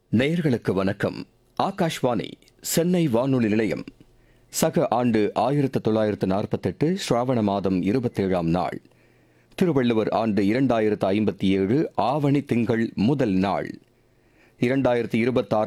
நேயர்களுக்கு வணக்கம். ஆகாஷ்வாணி சென்னை வானொலி நிலையம். சக ஆண்டு 1948 ஸ்ராவண மாதம் 27ஆம் நாள். திருவள்ளுவர் ஆண்டு 2057 ஆவணி திங்கள் முதல் நாள். 2026